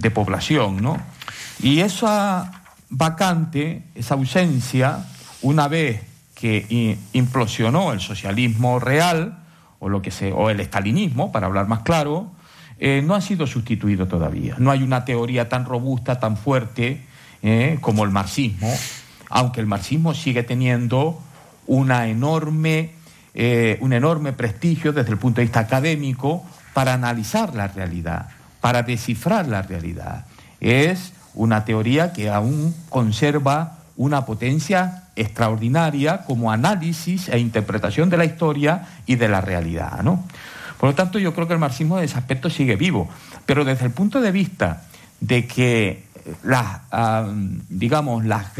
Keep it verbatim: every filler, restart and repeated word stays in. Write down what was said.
de población, ¿no? Y esa vacante, esa ausencia, una vez que implosionó el socialismo real, o, lo que se, o el estalinismo, para hablar más claro, eh, no ha sido sustituido todavía. No hay una teoría tan robusta, tan fuerte eh, como el marxismo, aunque el marxismo sigue teniendo una enorme, eh, un enorme prestigio desde el punto de vista académico para analizar la realidad, para descifrar la realidad. Es una teoría que aún conserva una potencia extraordinaria como análisis e interpretación de la historia y de la realidad, ¿no? Por lo tanto, yo creo que el marxismo en ese aspecto sigue vivo, pero desde el punto de vista de que las, uh, digamos, las